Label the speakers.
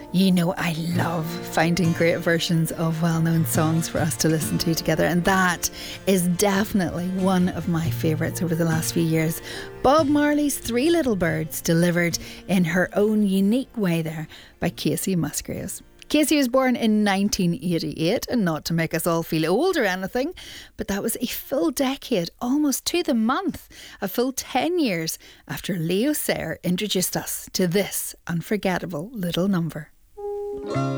Speaker 1: You know, I love finding great versions of well-known songs for us to listen to together, and that is definitely one of my favourites over the last few years. Bob Marley's Three Little Birds, delivered in her own unique way there by Kacey Musgraves. Kacey was born in 1988, and not to make us all feel old or anything, but that was a full decade, almost to the month, a full 10 years after Leo Sayer introduced us to this unforgettable little number.